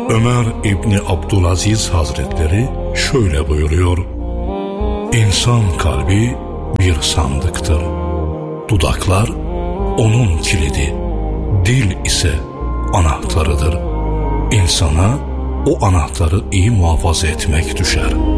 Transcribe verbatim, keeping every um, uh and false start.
Ömer İbni Abdülaziz Hazretleri şöyle buyuruyor: İnsan kalbi bir sandıktır. Dudaklar onun kilidi, dil ise anahtarıdır. İnsana o anahtarı iyi muhafaza etmek düşer.